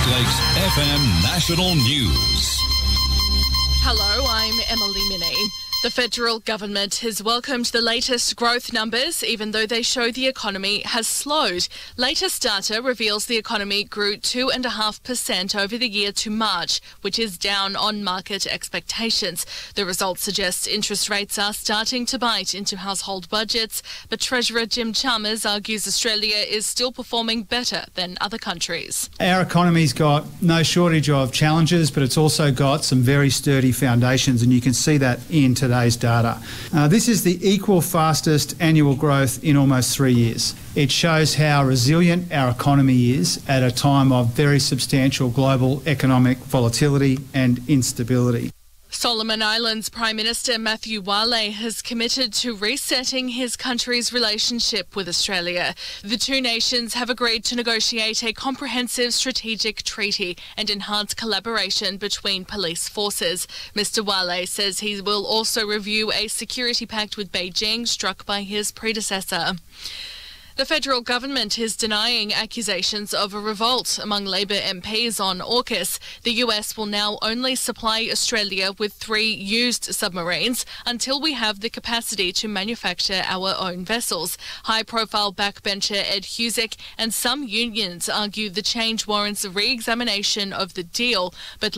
Lakes FM National News. Hello, I'm Emily Minnie. The federal government has welcomed the latest growth numbers, even though they show the economy has slowed. Latest data reveals the economy grew 2.5% over the year to March, which is down on market expectations. The results suggest interest rates are starting to bite into household budgets, but Treasurer Jim Chalmers argues Australia is still performing better than other countries. Our economy's got no shortage of challenges, but it's also got some very sturdy foundations, and you can see that in today's data. This is the equal fastest annual growth in almost 3 years. It shows how resilient our economy is at a time of very substantial global economic volatility and instability. Solomon Islands Prime Minister Matthew Wale has committed to resetting his country's relationship with Australia. The two nations have agreed to negotiate a comprehensive strategic treaty and enhance collaboration between police forces. Mr. Wale says he will also review a security pact with Beijing struck by his predecessor. The federal government is denying accusations of a revolt among Labor MPs on AUKUS. The US will now only supply Australia with 3 used submarines until we have the capacity to manufacture our own vessels. High-profile backbencher Ed Husick and some unions argue the change warrants a re-examination of the deal, but